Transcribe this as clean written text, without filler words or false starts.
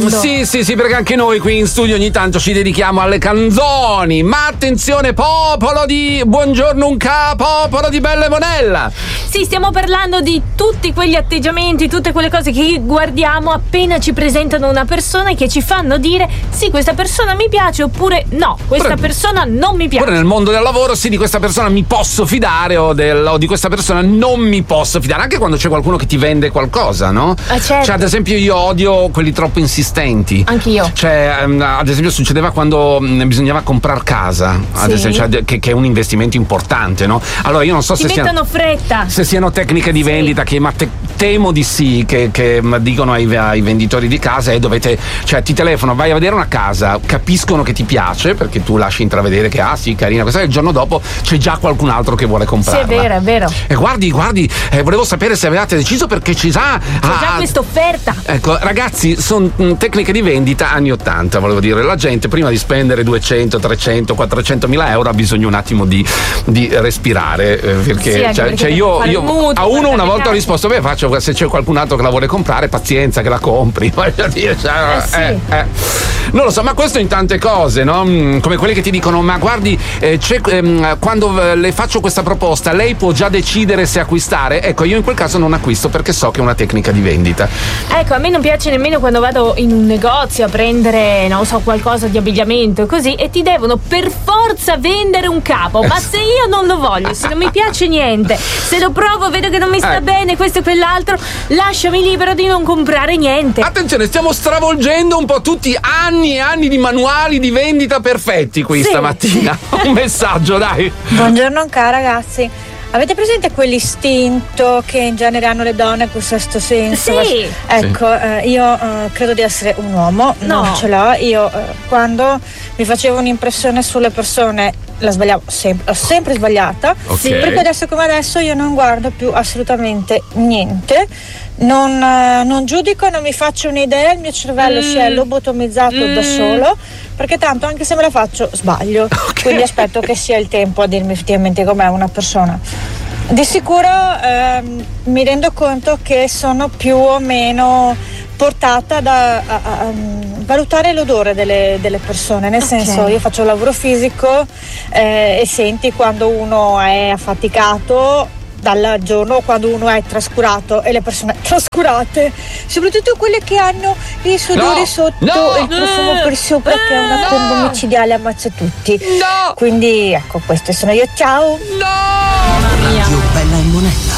mondo. Sì, perché anche noi qui in studio ogni tanto ci dedichiamo alle canzoni. Ma attenzione, popolo di Buongiorno Unca, popolo di Bella e Monella. Sì, stiamo parlando di tutti quegli atteggiamenti, tutte quelle cose che guardiamo appena ci presentano una persona e che ci fanno dire sì, questa persona mi piace, oppure no, questa persona non mi piace. Pure nel mondo del lavoro, sì, di questa persona mi posso fidare o di questa persona non mi posso fidare, anche quando c'è qualcuno che ti vende qualcosa, no? Certo. Cioè, ad esempio, io odio quelli troppo insistenti. Anch'io. Cioè, ad esempio, succedeva quando bisognava comprare casa, ad esempio, cioè, che è un investimento importante, no? Allora, io non so ti mettono fretta. Se siano tecniche di vendita che temo di sì, che dicono ai venditori di casa e dovete, cioè ti telefono, vai a vedere una casa, capiscono che ti piace perché tu lasci intravedere che sì, carina questa, e il giorno dopo c'è già qualcun altro che vuole comprarla. Sì, è vero. E guardi, volevo sapere se avevate deciso perché c'è già questa offerta. Ecco, ragazzi, sono tecniche di vendita anni 80, volevo dire. La gente prima di spendere 200, 300, 400 mila euro ha bisogno un attimo di respirare, perché, cioè io a uno una volta ho risposto, se c'è qualcun altro che la vuole comprare, pazienza che la compri, voglio dire, non lo so, ma questo in tante cose, no? Come quelli che ti dicono, ma guardi, quando le faccio questa proposta lei può già decidere se acquistare. Ecco, io in quel caso non acquisto perché so che è una tecnica di vendita. Ecco, a me non piace nemmeno quando vado in un negozio a prendere, non so, qualcosa di abbigliamento così, e ti devono per forza vendere un capo. Ma se io non lo voglio, se non mi piace niente, se lo provo, vedo che non mi sta bene questo e quell'altro, lasciami libero di non comprare niente. Attenzione, stiamo stravolgendo un po' tutti anni e anni di manuali di vendita perfetti qui stamattina. Un messaggio, dai. Buongiorno Unca, ragazzi. Avete presente quell'istinto che in genere hanno le donne, quel sesto senso? Sì. Ecco, io credo di essere un uomo, non ce l'ho. Io quando mi facevo un'impressione sulle persone la sbagliavo sempre, l'ho sempre sbagliata, perché adesso come adesso io non guardo più assolutamente niente, non giudico, non mi faccio un'idea, il mio cervello si è lobotomizzato da solo, perché tanto anche se me la faccio sbaglio, quindi aspetto che sia il tempo a dirmi effettivamente com'è una persona. Di sicuro mi rendo conto che sono più o meno portata a valutare l'odore delle persone, nel senso, io faccio un lavoro fisico e senti quando uno è affaticato dal giorno, quando uno è trascurato, e le persone trascurate, soprattutto quelle che hanno i sudori sotto e il profumo per sopra, che è una combo micidiale, ammazza tutti. Quindi ecco, queste sono io, ciao. Radio Bella e Monella.